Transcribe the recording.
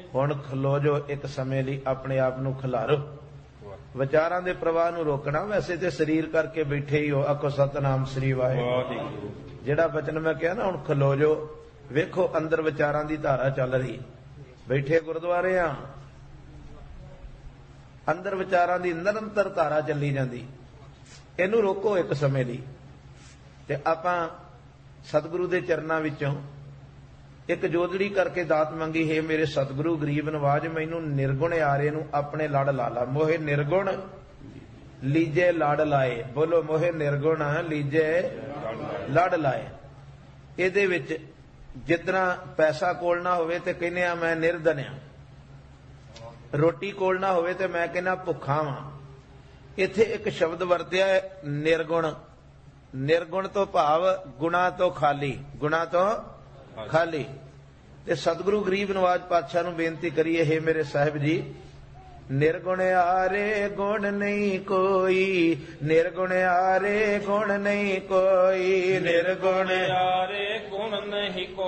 हुण खलो जो एक समय लई अपने आप नूं खिलारो। विचारां दे प्रवाह नूं रोकना। वैसे तो शरीर करके बैठे ही हो, आखो सतनाम श्री वाहिगुरू। जिहड़ा बचन मैं कहा ना, हुण खलो जो, वेखो अंदर विचारां दी धारा चल रही। बैठे गुरुद्वारे आ, अंदर विचारां दी निरंतर धारा चली जांदी। इहनूं रोको एक समय लई। ते आपां सतगुरु दे चरनां विचों एक जोदड़ी करके दात मंगी, हे मेरे सतगुरु गरीब नवाज, मैनू निर्गुण यारे नू अपने लड़ ला ला। मोहे निर्गुण लीजे लड़ लाए। बोलो, मोहे निर्गुण लीजे लड़ लाए। इहदे विच जितना पैसा कोल ना होवे ते कहने आ मैं निर्धन आ, रोटी कोल ना होवे ते मैं कहना भुखा वां। इत्थे एक शब्द वरतिया है निर्गुण। निर्गुण तो भाव गुणा तो खाली, गुणा तो खाली। ते सतगुरु गरीब नवाज पातशाह नूं बेनती करिए, हे मेरे साहिब जी, निर्गुण आरे गुण नहीं कोई, निर्गुण आरे गुण नहीं कोई, निर्गुण आरे गुण नहीं कोई।